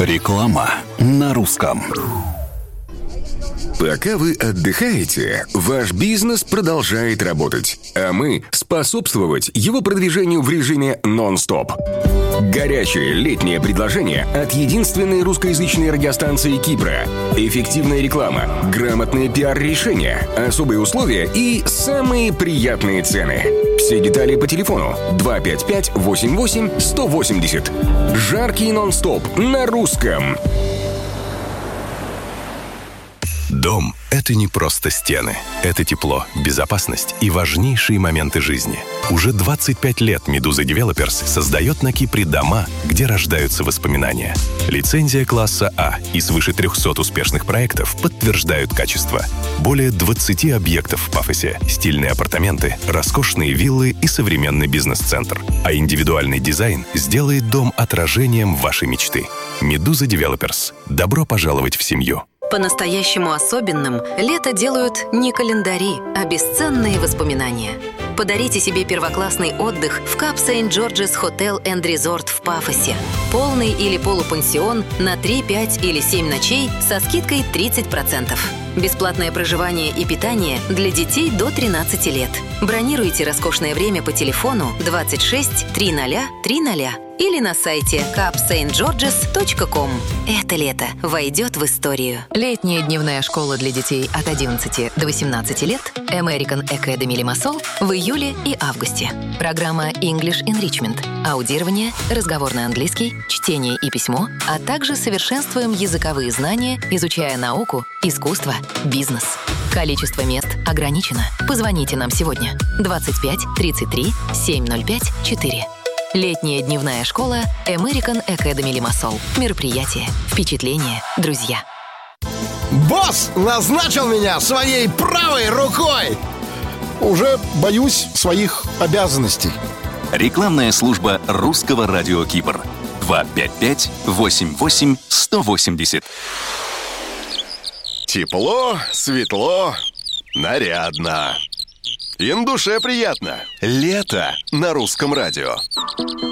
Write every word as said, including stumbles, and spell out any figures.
Реклама на русском. Пока вы отдыхаете, ваш бизнес продолжает работать, а мы способствовать его продвижению в режиме нон-стоп. Горячее летнее предложение от единственной русскоязычной радиостанции Кипра. Эффективная реклама, грамотные пиар-решения, особые условия и самые приятные цены. Все детали по телефону два пять пять восемь восемь сто восемьдесят. Жаркий нон-стоп на русском. Дом – это не просто стены. Это тепло, безопасность и важнейшие моменты жизни. Уже двадцать пять лет «Медуза Девелоперс» создает на Кипре дома, где рождаются воспоминания. Лицензия класса А и свыше трехсот успешных проектов подтверждают качество. Более двадцати объектов в Пафосе, стильные апартаменты, роскошные виллы и современный бизнес-центр. А индивидуальный дизайн сделает дом отражением вашей мечты. «Медуза Девелоперс». Добро пожаловать в семью. По-настоящему особенным лето делают не календари, а бесценные воспоминания. Подарите себе первоклассный отдых в Кап Сент-Джорджес Hotel энд Resort в Пафосе. Полный или полупансион на три, пять или семь ночей со скидкой тридцать процентов. Бесплатное проживание и питание для детей до тринадцати лет. Бронируйте роскошное время по телефону двадцать шесть тридцать тридцать или на сайте кап сент джорджес точка ком. Это лето войдет в историю. Летняя дневная школа для детей от одиннадцати до восемнадцати лет American Academy Limassol в июле и августе. Программа English Enrichment, аудирование, разговорный английский, чтение и письмо, а также совершенствуем языковые знания, изучая науку, искусство, бизнес. Количество мест ограничено. Позвоните нам сегодня. двадцать пять тридцать три семь ноль пять четыре. Летняя дневная школа American Academy Limassol. Мероприятие, впечатления, друзья. Босс назначил меня своей правой рукой. Уже боюсь своих обязанностей. Рекламная служба русского радио Кипр. два пять пять восемь восемь сто восемьдесят. Тепло, светло, нарядно. И на душе приятно. Лето на русском радио.